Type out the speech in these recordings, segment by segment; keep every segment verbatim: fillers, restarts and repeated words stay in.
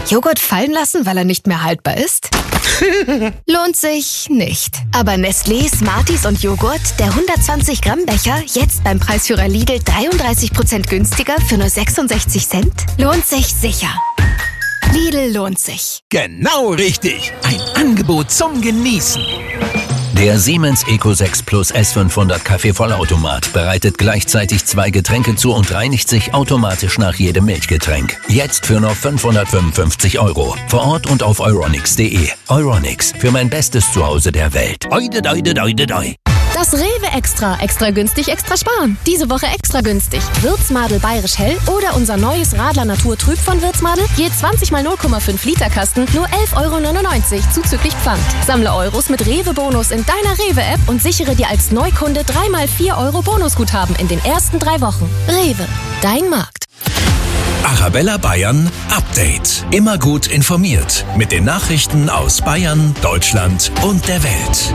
Joghurt fallen lassen, weil er nicht mehr haltbar ist? Lohnt sich nicht. Aber Nestlé, Smarties und Joghurt, der hundertzwanzig Gramm Becher, jetzt beim Preisführer Lidl dreiunddreißig Prozent günstiger für nur sechsundsechzig Cent? Lohnt sich sicher. Lidl lohnt sich. Genau richtig. Ein Angebot zum Genießen. Der Siemens Eco sechs Plus S fünfhundert Kaffee-Vollautomat bereitet gleichzeitig zwei Getränke zu und reinigt sich automatisch nach jedem Milchgetränk. Jetzt für nur fünfhundertfünfundfünfzig Euro. Vor Ort und auf euronics punkt de. Euronics, für mein bestes Zuhause der Welt. Oide, oide, oide, oide. Das Rewe Extra. Extra günstig, extra sparen. Diese Woche extra günstig. Würzmadel Bayerisch Hell oder unser neues Radler Natur Trüb von Würzmadel. Je zwanzig mal null Komma fünf Liter Kasten, nur elf Euro neunundneunzig zuzüglich Pfand. Sammle Euros mit Rewe-Bonus in deiner Rewe-App und sichere dir als Neukunde drei mal vier Euro Bonusguthaben in den ersten drei Wochen. Rewe, dein Markt. Arabella Bayern Update. Immer gut informiert mit den Nachrichten aus Bayern, Deutschland und der Welt.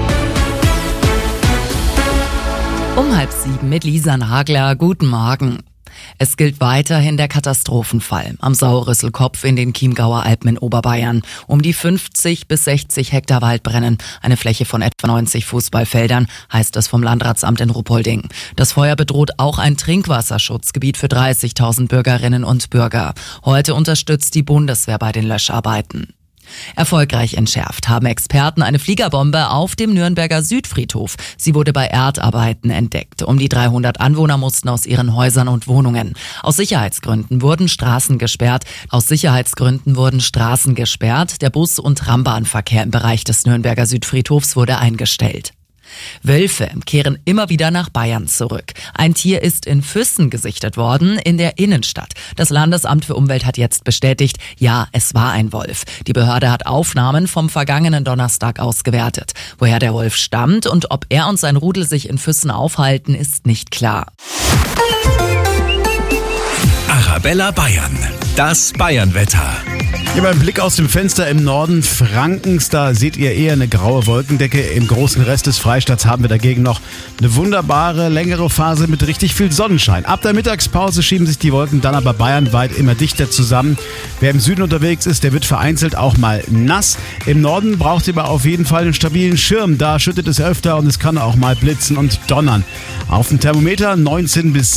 Um halb sieben mit Lisa Nagler. Guten Morgen. Es gilt weiterhin der Katastrophenfall am Sauerrüsselkopf in den Chiemgauer Alpen in Oberbayern. Um die fünfzig bis sechzig Hektar Wald brennen, eine Fläche von etwa neunzig Fußballfeldern, heißt es vom Landratsamt in Ruppolding. Das Feuer bedroht auch ein Trinkwasserschutzgebiet für dreißigtausend Bürgerinnen und Bürger. Heute unterstützt die Bundeswehr bei den Löscharbeiten. Erfolgreich entschärft haben Experten eine Fliegerbombe auf dem Nürnberger Südfriedhof. Sie wurde bei Erdarbeiten entdeckt. Um die dreihundert Anwohner mussten aus ihren Häusern und Wohnungen. Aus Sicherheitsgründen wurden Straßen gesperrt. Aus Sicherheitsgründen wurden Straßen gesperrt. Der Bus- und Trambahnverkehr im Bereich des Nürnberger Südfriedhofs wurde eingestellt. Wölfe kehren immer wieder nach Bayern zurück. Ein Tier ist in Füssen gesichtet worden, in der Innenstadt. Das Landesamt für Umwelt hat jetzt bestätigt, ja, es war ein Wolf. Die Behörde hat Aufnahmen vom vergangenen Donnerstag ausgewertet. Woher der Wolf stammt und ob er und sein Rudel sich in Füssen aufhalten, ist nicht klar. Arabella Bayern. Das Bayernwetter. Hier beim Blick aus dem Fenster im Norden Frankens, da seht ihr eher eine graue Wolkendecke. Im großen Rest des Freistaats haben wir dagegen noch eine wunderbare, längere Phase mit richtig viel Sonnenschein. Ab der Mittagspause schieben sich die Wolken dann aber bayernweit immer dichter zusammen. Wer im Süden unterwegs ist, der wird vereinzelt auch mal nass. Im Norden braucht ihr aber auf jeden Fall einen stabilen Schirm. Da schüttet es öfter und es kann auch mal blitzen und donnern. Auf dem Thermometer neunzehn bis